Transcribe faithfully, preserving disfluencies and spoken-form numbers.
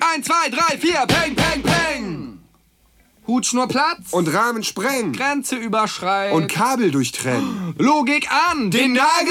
Eins, zwei, drei, vier, peng, peng, peng. Hutschnur platzt. Und Rahmen sprengen. Grenze überschreiten. Und Kabel durchtrennen. Logik an. Den Nagel